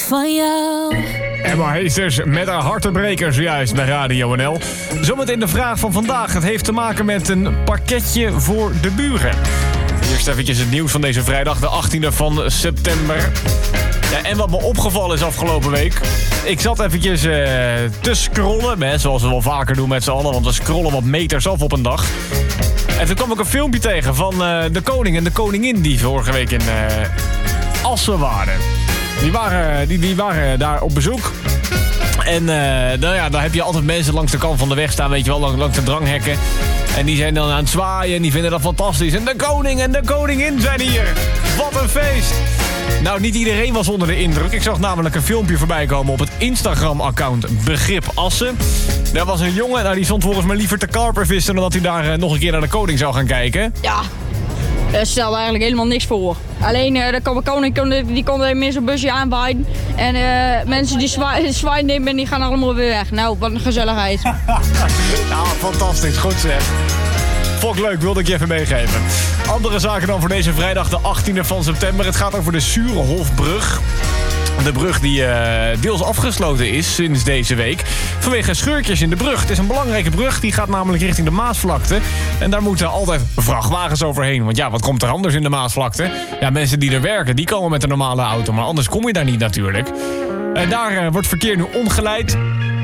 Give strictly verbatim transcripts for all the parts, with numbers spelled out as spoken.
van jou. Emma Heesters met haar hartenbrekers juist bij Radio N L. Zometeen de vraag van vandaag. Het heeft te maken met een pakketje voor de buren. Eerst eventjes het nieuws van deze vrijdag, de achttiende van september. Ja, en wat me opgevallen is afgelopen week. Ik zat eventjes uh, te scrollen, hè, zoals we wel vaker doen met z'n allen. Want we scrollen wat meters af op een dag. En toen kwam ik een filmpje tegen van uh, de koning en de koningin die vorige week in uh, Assen waren. Die waren, die, die waren daar op bezoek. En uh, nou ja, daar heb je altijd mensen langs de kant van de weg staan, weet je wel, langs, langs de dranghekken. En die zijn dan aan het zwaaien en die vinden dat fantastisch. En de koning en de koningin zijn hier. Wat een feest. Nou, niet iedereen was onder de indruk. Ik zag namelijk een filmpje voorbij komen op het Instagram-account Begrip Assen. Daar was een jongen, nou, die stond volgens mij liever te karpervissen dan dat hij daar uh, nog een keer naar de koning zou gaan kijken. Ja, dat stelde eigenlijk helemaal niks voor. Alleen uh, de koning die kon er zo'n busje aanwaaien. En uh, mensen die zwaaien zwaai nemen en die gaan allemaal weer weg. Nou, wat een gezelligheid. Nou, fantastisch. Goed zeg. Vond ik leuk, wilde ik je even meegeven. Andere zaken dan voor deze vrijdag, de achttiende van september. Het gaat over de Surenhofbrug. De brug die uh, deels afgesloten is sinds deze week vanwege scheurtjes in de brug. Het is een belangrijke brug, die gaat namelijk richting de Maasvlakte. En daar moeten altijd vrachtwagens overheen. Want ja, wat komt er anders in de Maasvlakte? Ja, mensen die er werken, die komen met een normale auto. Maar anders kom je daar niet natuurlijk. En daar uh, wordt verkeer nu omgeleid.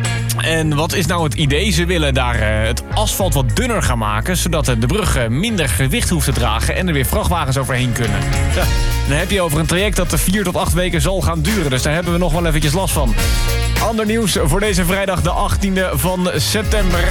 En wat is nou het idee? Ze willen daar uh, het asfalt wat dunner gaan maken, zodat uh, de brug uh, minder gewicht hoeft te dragen en er weer vrachtwagens overheen kunnen. Ja, dan heb je over een traject dat de vier tot acht weken zal gaan duren. Dus daar hebben we nog wel eventjes last van. Ander nieuws voor deze vrijdag, de achttiende van september.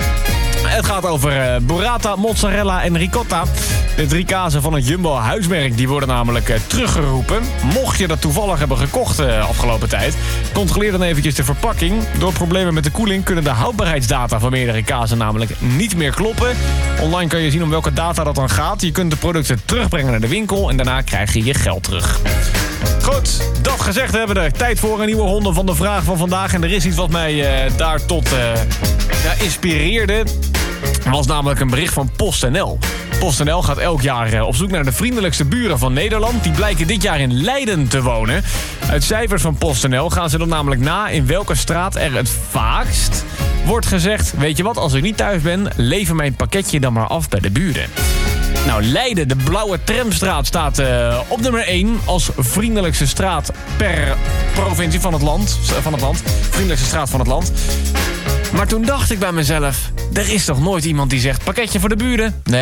Het gaat over uh, burrata, mozzarella en ricotta. De drie kazen van het Jumbo huismerk die worden namelijk uh, teruggeroepen. Mocht je dat toevallig hebben gekocht de uh, afgelopen tijd, controleer dan eventjes de verpakking. Door problemen met de koeling kunnen de houdbaarheidsdata van meerdere kazen namelijk niet meer kloppen. Online kan je zien om welke data dat dan gaat. Je kunt de producten terugbrengen naar de winkel en daarna krijg je je geld terug. Goed, dat gezegd hebben we. Tijd voor een nieuwe ronde van de vraag van vandaag. En er is iets wat mij uh, daar tot uh, ja, inspireerde. Er was namelijk een bericht van PostNL. PostNL gaat elk jaar op zoek naar de vriendelijkste buren van Nederland. Die blijken dit jaar in Leiden te wonen. Uit cijfers van PostNL gaan ze dan namelijk na in welke straat er het vaakst wordt gezegd: weet je wat, als ik niet thuis ben, lever mijn pakketje dan maar af bij de buren. Nou, Leiden, de Blauwe Tramstraat, staat uh, op nummer één als vriendelijkste straat per provincie van het land. Van het land. Vriendelijkste straat van het land. Maar toen dacht ik bij mezelf, er is toch nooit iemand die zegt pakketje voor de buren? Nee.